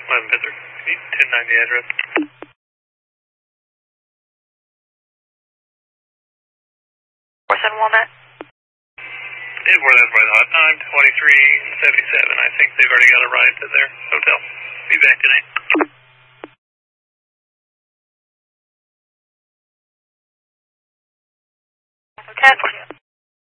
11 Pittsburgh. 1090 address. 47 Walnut. Yeah, where that's by the hot time, 2377. I think they've already got a ride to their hotel. Be back tonight. Hotel.